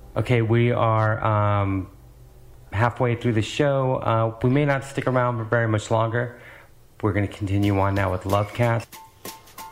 Okay, we are halfway through the show. We may not stick around for very much longer. We're going to continue on now with Lovecast.